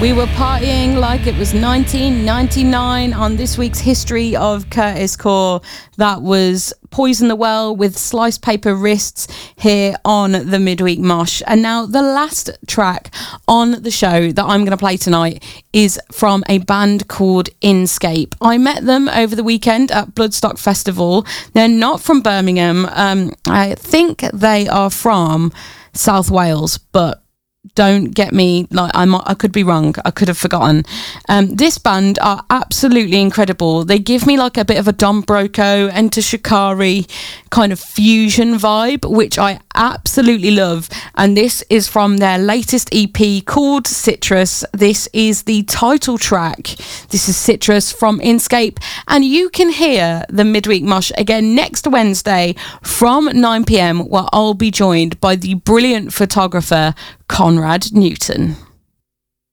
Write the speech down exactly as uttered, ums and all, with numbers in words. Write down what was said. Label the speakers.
Speaker 1: We were partying like it was nineteen ninety-nine on this week's History of Curtis Core. That was Poison the Well with Sliced Paper Wrists here on the Midweek Mosh. And now the last track on the show that I'm going to play tonight is from a band called Inscape. I met them over the weekend at Bloodstock Festival. They're not from Birmingham. Um, I think they are from South Wales, but don't get me, like I'm, I could be wrong. I could have forgotten. Um, this band are absolutely incredible. They give me like a bit of a Don Broco, Enter Shikari kind of fusion vibe, which I absolutely love. And this is from their latest E P called Citrus. This is the title track. This is Citrus from Inscape. And you can hear the Midweek Mosh again next Wednesday from nine p.m, where I'll be joined by the brilliant photographer Conrad Newton.